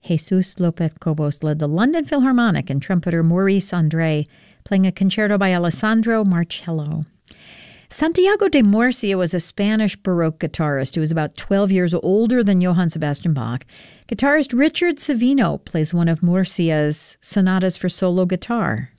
Jesus Lopez Cobos led the London Philharmonic and trumpeter Maurice Andre playing a concerto by Alessandro Marcello. Santiago de Murcia was a Spanish Baroque guitarist who was about 12 years older than Johann Sebastian Bach. Guitarist Richard Savino plays one of Murcia's sonatas for solo guitar.